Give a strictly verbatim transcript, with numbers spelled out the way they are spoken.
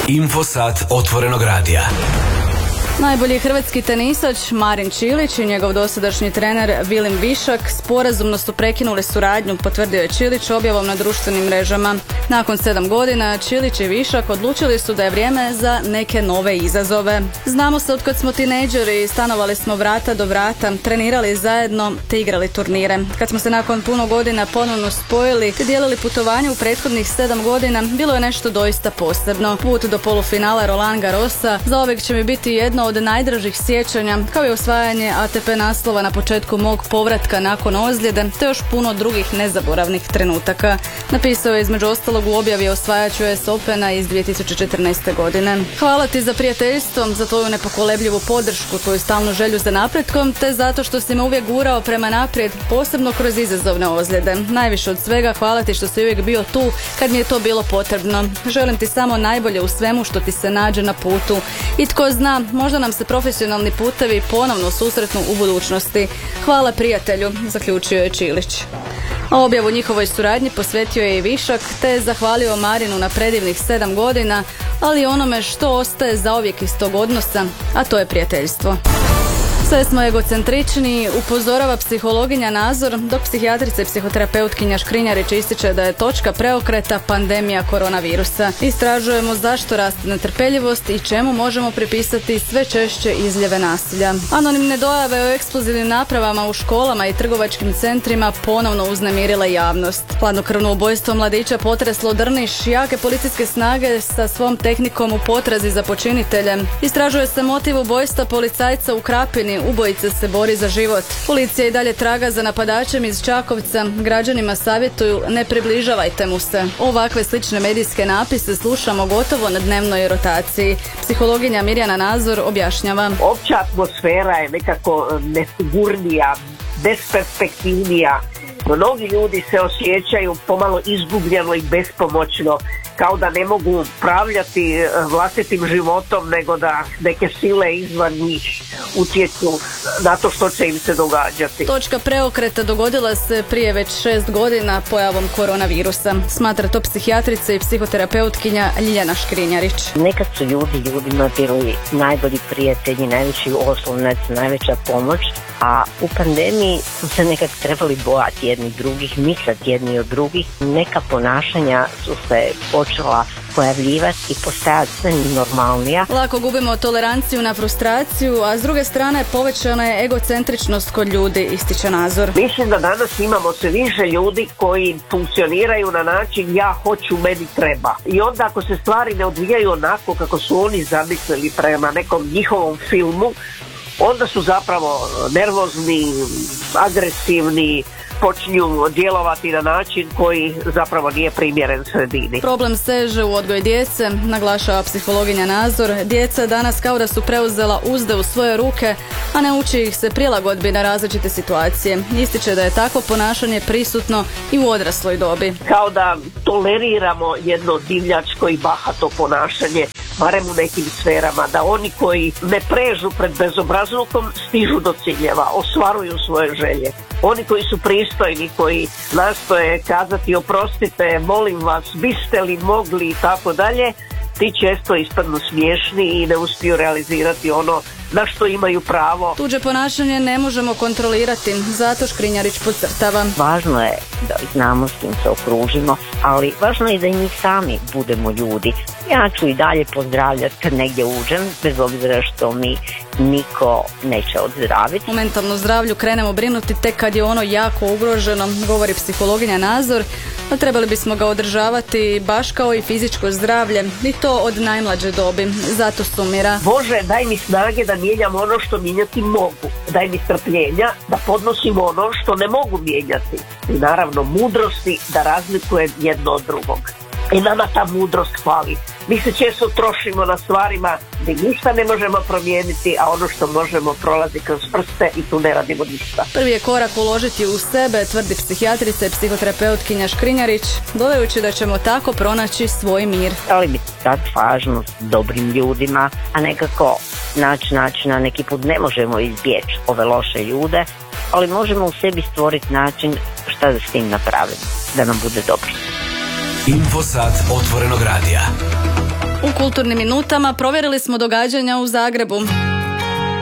Infosat otvorenog radija. Najbolji hrvatski tenisač Marin Čilić i njegov dosadašnji trener Vilim Višak sporazumno su prekinuli suradnju, potvrdio je Čilić objavom na društvenim mrežama. Nakon sedam godina Čilić i Višak odlučili su da je vrijeme za neke nove izazove. Znamo se od kad smo tinejdžeri, stanovali smo vrata do vrata, trenirali zajedno te igrali turnire. Kad smo se nakon puno godina ponovno spojili te dijelili putovanje u prethodnih sedam godina, bilo je nešto doista posebno. Put do polufinala Roland Garrosa zauvijek će mi biti jedno od najdražih sjećanja, kao i osvajanje A T P naslova na početku mog povratka nakon ozljede, te još puno drugih nezaboravnih trenutaka. Napisao je između ostalog u objavi o osvajaču U S Opena iz dvije tisuće četrnaeste. godine. Hvala ti za prijateljstvo, za tvoju nepokolebljivu podršku, tvoju stalnu želju za napretkom, te zato što si me uvijek gurao prema naprijed, posebno kroz izazovne ozljede. Najviše od svega hvala ti što si uvijek bio tu kad mi je to bilo potrebno. Želim ti samo najbolje u svemu što ti se nađe na putu. I tko zna, možda nam se profesionalni putevi ponovno susretnu u budućnosti. Hvala prijatelju, zaključio je Čilić. A objavu njihovoj suradnji posvetio je i Višak, te je zahvalio Marinu na predivnih sedam godina, ali i onome što ostaje zauvijek iz tog odnosa, a to je prijateljstvo. Sve smo egocentrični, upozorava psihologinja Nazor, dok psihijatrica i psihoterapeutkinja Škrinjarić ističe da je točka preokreta pandemija koronavirusa. Istražujemo zašto raste netrpeljivost i čemu možemo pripisati sve češće izljeve nasilja. Anonimne dojave o eksplozivnim napravama u školama i trgovačkim centrima ponovno uznemirile javnost. Hladnokrvno ubojstvo mladića potreslo Drniš, jake policijske snage sa svom tehnikom u potrazi za počiniteljem. Istražuje se motiv ubojstva policajca u Krapini. Ubojica se bori za život. Policija i dalje traga za napadačem iz Čakovca. Građanima savjetuju ne približavajte mu se. Ovakve slične medijske napise slušamo gotovo na dnevnoj rotaciji. Psihologinja Mirjana Nazor objašnjava. Opća atmosfera je nekako nesigurnija, besperspektivnija. Mnogi ljudi se osjećaju pomalo izgubljeno i bespomoćno, kao da ne mogu upravljati vlastitim životom, nego da neke sile izvan njih utječu na to što će im se događati. Točka preokreta dogodila se prije već šest godina pojavom koronavirusa. Smatra to psihijatrica i psihoterapeutkinja Ljiljana Škrinjarić. Nekad su ljudi ljudima bili najbolji prijatelji, najveći oslonac, najveća pomoć, a u pandemiji su se nekad trebali bojati jedni drugih, misliti jedni od drugih. Neka ponašanja su se počela pojavljivati i postajati sve normalnija. Lako gubimo toleranciju na frustraciju, a s druge strane povećana je egocentričnost kod ljudi, ističe Nazor. Mislim da danas imamo sve više ljudi koji funkcioniraju na način ja hoću, meni treba. I onda ako se stvari ne odvijaju onako kako su oni zamislili prema nekom njihovom filmu, onda su zapravo nervozni, agresivni, počinju djelovati na način koji zapravo nije primjeren sredini. Problem seže u odgoj djece, naglašava psihologinja Nazor. Djeca danas kao da su preuzela uzde u svoje ruke, a ne uči ih se prilagodbi na različite situacije. Ističe da je takvo ponašanje prisutno i u odrasloj dobi. Kao da toleriramo jedno divljačko i bahato ponašanje, barem u nekim sferama, da oni koji ne prežu pred bezobrazlukom stižu do ciljeva, ostvaruju svoje želje. Oni koji su pristojni, koji nastoje kazati oprostite, molim vas, biste li mogli i tako dalje, ti često ispadnu smiješni i ne uspiju realizirati ono na što imaju pravo. Tuđe ponašanje ne možemo kontrolirati, zato Škrinjarić podcrtava. Važno je da znamo s kim se okružimo, ali važno je da i mi sami budemo ljudi. Ja ću i dalje pozdravljati kad negdje uđem, bez obzira što mi niko neće odzraviti. U mentalnom zdravlju krenemo brinuti tek kad je ono jako ugroženo, govori psihologinja Nazor, a trebali bismo ga održavati baš kao i fizičko zdravlje, i to od najmlađe dobi. Zato sumira. Bože, daj mi snage da mijenjam ono što mijenjati mogu. Daj mi strpljenja da podnosim ono što ne mogu mijenjati. I naravno mudrosti da razlikujem jedno od drugog. I nama ta mudrost hvali. Mi se često trošimo na stvarima gdje ništa ne možemo promijeniti, a ono što možemo prolazi kroz prste i tu ne radimo ništa. Prvi je korak uložiti u sebe, tvrdi psihijatrica i psihoterapeutkinja Škrinjarić, dodajući da ćemo tako pronaći svoj mir. Ali bi tad važno s dobrim ljudima, a nekako naći načina, neki put ne možemo izbjeći ove loše ljude, ali možemo u sebi stvoriti način šta da s tim napravimo, da nam bude dobro. Infosat otvorenog radija. U kulturnim minutama provjerili smo događanja u Zagrebu.